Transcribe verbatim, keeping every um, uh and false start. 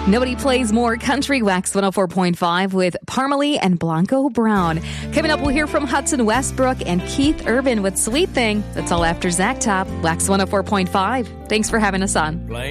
Nobody plays more country. Wax one oh four point five with Parmalee and Blanco Brown. Coming up, we'll hear from Hudson Westbrook and Keith Urban with Sweet Thing. That's all after Zach Top. Wax one oh four point five. Thanks for having us on.